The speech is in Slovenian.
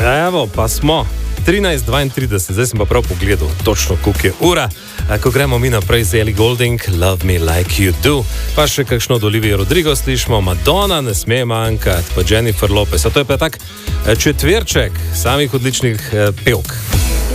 Evo, pa smo. 13:32, zdaj sem pa prav pogledal, točno koliko je ura. Ko gremo mi naprej z Ellie Goulding, Love Me Like You Do, pa še kakšno od Olivije Rodrigo slišimo, Madonna ne sme manjkati, pa Jennifer Lopez. A to je pa tak četverček samih odličnih pevk.